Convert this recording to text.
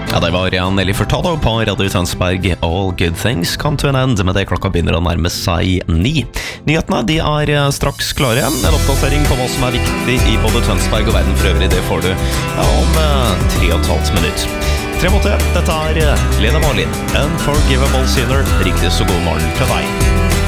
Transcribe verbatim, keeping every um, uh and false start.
Ja, det var Nelly Furtado på Radio Tønsberg. All good things come to an end. Med det klokka begynner å nærme seg ni. Nyhetene de er straks klare. En oppdatering på hva som er viktig i både Tønsberg og verden for øvrig. Det får du ja, om tre og et halvt minutt. Tre måte, dette er Lena Marlin, Unforgivable Sinner. Riktig så god morgen til deg.